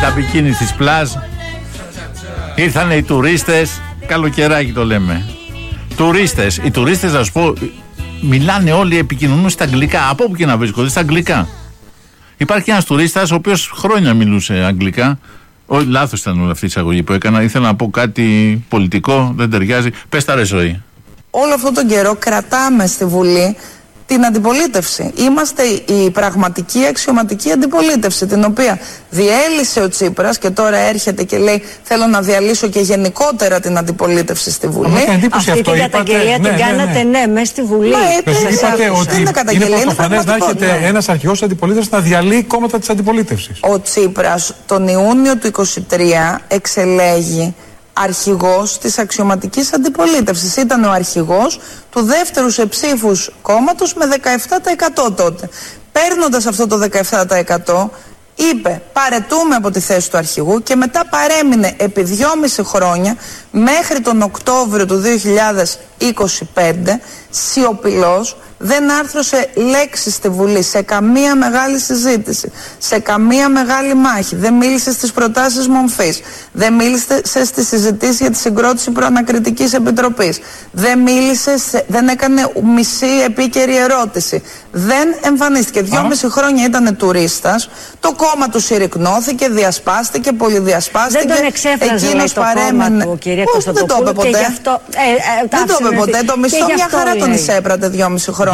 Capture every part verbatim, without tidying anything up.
τα μπικίνι στις πλάζ. Ήρθανε οι τουρίστες. Καλοκαιράκι το λέμε. Τουρίστες. Οι τουρίστες, να σου πω, μιλάνε όλοι, επικοινωνούν στα αγγλικά. Από όπου και να βρίσκονται, στα αγγλικά. Υπάρχει ένας τουρίστας ο οποίος χρόνια μιλούσε αγγλικά. Όχι, λάθος ήταν όλη αυτή η εισαγωγή που έκανα. Ήθελα να πω κάτι πολιτικό, δεν ταιριάζει. Πες τα ρε Ζωή. Όλο αυτόν τον καιρό κρατάμε στη Βουλή την αντιπολίτευση. Είμαστε η πραγματική αξιωματική αντιπολίτευση, την οποία διέλυσε ο Τσίπρας και τώρα έρχεται και λέει θέλω να διαλύσω και γενικότερα την αντιπολίτευση στη Βουλή. Αυτή αυτό, την καταγγελία είπατε, την ναι, κάνατε ναι, ναι, ναι μέσα στη Βουλή. Μα, είπατε, είπατε ότι είναι, είναι πρωτοφανές να έρχεται ένας αρχηγός αντιπολίτευσης να διαλύει κόμματα της αντιπολίτευσης. Ο Τσίπρας τον Ιούνιο του είκοσι τρία εξελέγει αρχηγός της αξιωματικής αντιπολίτευσης. Ήταν ο αρχηγός του δεύτερου σε ψήφους κόμματος με δεκαεπτά τοις εκατό τότε. Παίρνοντας αυτό το δεκαεπτά τοις εκατό είπε παρετούμε από τη θέση του αρχηγού και μετά παρέμεινε επί δυόμιση χρόνια μέχρι τον Οκτώβριο του δύο χιλιάδες είκοσι πέντε σιωπηλός, δεν άρθρωσε λέξη στη Βουλή σε καμία μεγάλη συζήτηση, σε καμία μεγάλη μάχη, δεν μίλησε στις προτάσεις μομφής, δεν μίλησε στις συζητήσεις για τη συγκρότηση προανακριτικής επιτροπής, δεν μίλησε, σε, δεν έκανε μισή επίκαιρη ερώτηση, δεν εμφανίστηκε. Δυόμιση χρόνια ήταν τουρίστας, το κόμμα του συρρικνώθηκε, διασπάστηκε, πολυδιασπάστηκε. Δεν τον εξέφραζε λέει, το κόμμα του, κυρία Κωνσταντοπούλου, δεν το είπε ποτέ. Αυτό, ε, ε, δεν το είπε ποτέ. Το μισθό μια χαρά τον εισέπρατε δυόμιση χρόνια.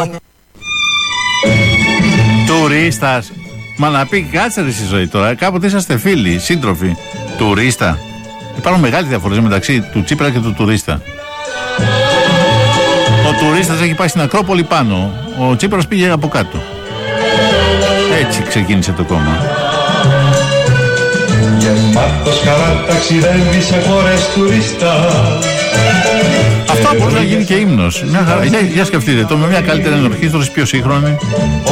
Τουρίστας. Μα να πει κάτσε ρε στη Ζωή τώρα. Κάποτε είσαστε φίλοι, σύντροφοι. Τουρίστα. Υπάρχουν μεγάλη διαφορά μεταξύ του Τσίπρα και του τουρίστα. Ο τουρίστας έχει πάει στην Ακρόπολη πάνω. Ο Τσίπρας πήγε από κάτω. Έτσι ξεκίνησε το κόμμα. Γεμάτος χαρά ταξιδεύει σε χώρες τουρίστα. Αυτό μπορεί να γίνει και ύμνος. Μια χαρά. Για, για σκεφτείτε το με μια καλύτερη ενορχήστρωση πιο σύγχρονη.